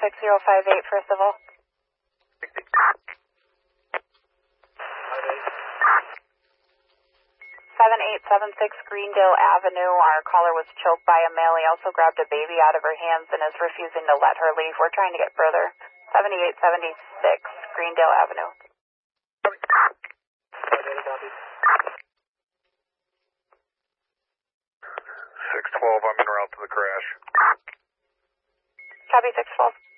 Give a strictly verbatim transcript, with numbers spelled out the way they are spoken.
six zero five eight for civil. seven eight seven six Greendale Avenue. Our caller was choked by a male. He also grabbed a baby out of her hands and is refusing to let her leave. We're trying to get further. seventy-eight seventy-six Greendale Avenue. six twelve, I'm en route to the crash. Copy six twelve.